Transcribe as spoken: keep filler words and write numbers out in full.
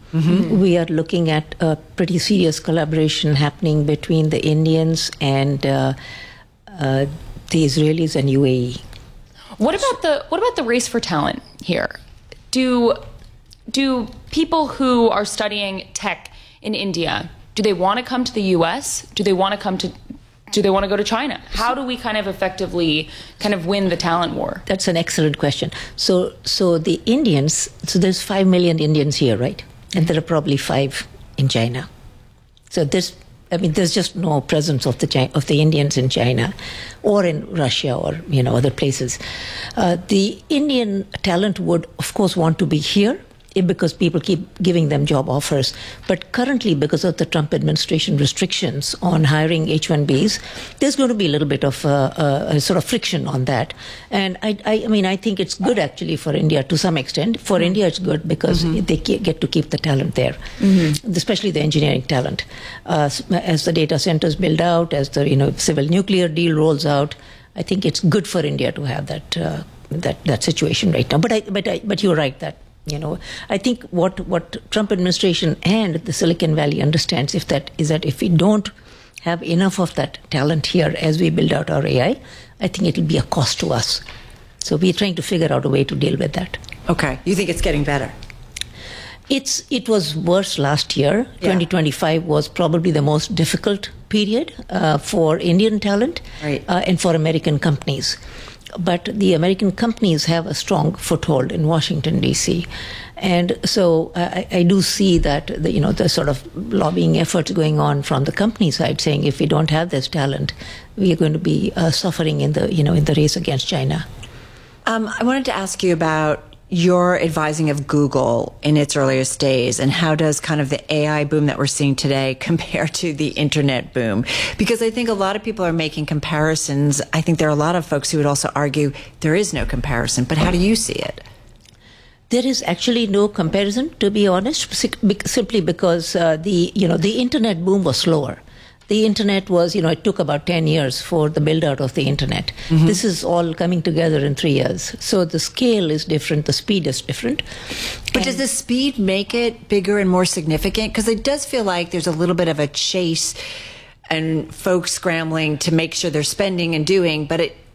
Mm-hmm. We are looking at a pretty serious collaboration happening between the Indians and uh, uh, the Israelis and U A E. What about the what about the race for talent here? Do do people who are studying tech in India, do they want to come to the U S? Do they want to come to do they want to go to China? How do we kind of effectively kind of win the talent war? That's an excellent question. So so the Indians, so there's five million Indians here, right? And there are probably five in China. So there's, I mean, there's just no presence of the Chi- of the Indians in China, or in Russia, or you know other places. Uh, the Indian talent would, of course, want to be here because people keep giving them job offers. But currently, because of the Trump administration restrictions on hiring H one Bs, there's going to be a little bit of uh, uh, a sort of friction on that. And I, I, I mean, I think it's good actually for India to some extent. For mm-hmm. India, it's good because mm-hmm. they get to keep the talent there, mm-hmm. especially the engineering talent. Uh, as the data centers build out, as the you know civil nuclear deal rolls out, I think it's good for India to have that uh, that that situation right now. But I, but I, but you're right that. You know, I think what, what Trump administration and the Silicon Valley understands if that is that if we don't have enough of that talent here as we build out our A I, I think it will be a cost to us. So we're trying to figure out a way to deal with that. Okay. You think it's getting better? It's It was worse last year. Yeah. twenty twenty-five was probably the most difficult period uh, for Indian talent right. uh, and for American companies. But the American companies have a strong foothold in Washington, D C. And so I, I do see that, the, you know, the sort of lobbying efforts going on from the company side saying if we don't have this talent, we are going to be uh, suffering in the, you know, in the race against China. Um, I wanted to ask you about your advising of Google in its earliest days, and how does kind of the A I boom that we're seeing today compare to the internet boom? Because I think a lot of people are making comparisons. I think there are a lot of folks who would also argue there is no comparison, but how do you see it? There is actually no comparison, to be honest, simply because uh, the, you know, the internet boom was slower. The internet was, you know, it took about ten years for the build out of the internet. Mm-hmm. This is all coming together in three years. So the scale is different, the speed is different. But and does the speed make it bigger and more significant? Because it does feel like there's a little bit of a chase and folks scrambling to make sure they're spending and doing, but it